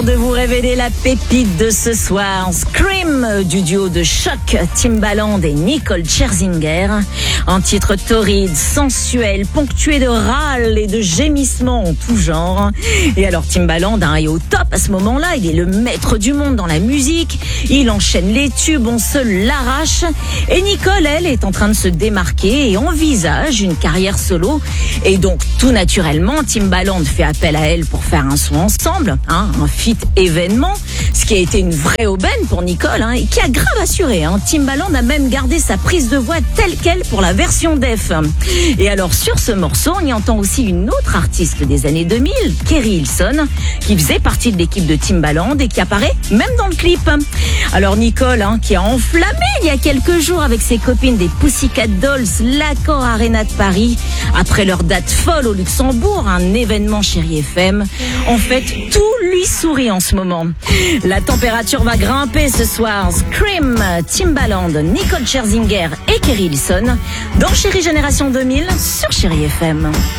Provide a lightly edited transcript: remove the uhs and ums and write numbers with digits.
de vous révéler la pépite de ce soir. Scream du duo de choc Timbaland et Nicole Scherzinger. Un titre torride, sensuel, ponctué de râles et de gémissements en tout genre. Et alors Timbaland est au top à ce moment-là. Il est le maître du monde dans la musique. Il enchaîne les tubes, on se l'arrache. Et Nicole, elle, est en train de se démarquer et envisage une carrière solo. Et donc, tout naturellement, Timbaland fait appel à elle pour faire un son ensemble, un feat événement, ce qui a été une vraie aubaine pour Nicole, et qui a grave assuré. Timbaland a même gardé sa prise de voix telle quelle pour la version def. Et alors, sur ce morceau, on y entend aussi une autre artiste des années 2000, Keri Hilson, qui faisait partie de l'équipe de Timbaland et qui apparaît même dans le clip. Alors Nicole, qui a enflammé il y a quelques jours avec ses copines des Pussycat Dolls, l'Accor Arena de Paris, après leur date folle au Luxembourg, un événement Chérie FM. En fait, tout lui sourit en ce moment. La température va grimper ce soir. Scream, Timbaland, Nicole Scherzinger et Keri Hilson dans Chérie Génération 2000 sur Chérie FM.